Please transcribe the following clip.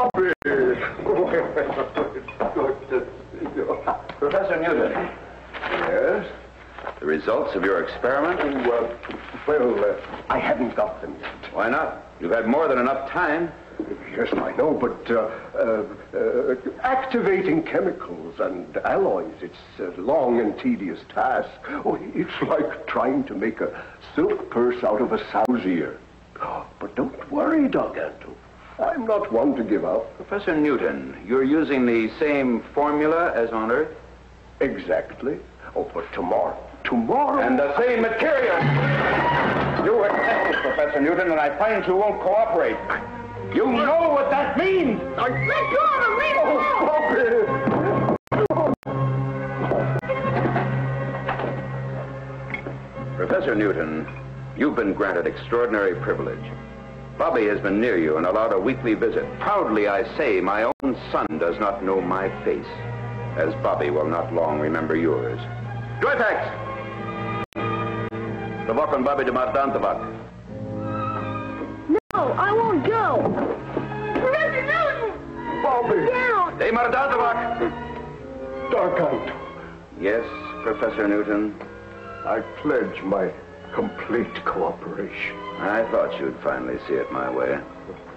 Bobby! It's good to see you. Professor Newton. Yes? The results of your experiment? I haven't got them yet. Why not? You've had more than enough time. Yes, I know, but activating chemicals and alloys, it's a long and tedious task. Oh, it's like trying to make a silk purse out of a sow's ear. But don't worry, Gargantua. I'm not one to give up. Professor Newton, you're using the same formula as on Earth? Exactly. Oh, but tomorrow. And the same material. You were tested, Professor Newton, and I find you won't cooperate. You know what that means! Let go of him! Leave him alone! Professor Newton, you've been granted extraordinary privilege. Bobby has been near you and allowed a weekly visit. Proudly I say my own son does not know my face, as Bobby will not long remember yours. Joyfax! Tabak and Bobby de Mardan Tabak. No, I won't go. Professor Newton! Bobby! Down! De Mardan Tabak! Gargantua, Yes, Professor Newton. I pledge my complete cooperation. I thought you'd finally see it my way.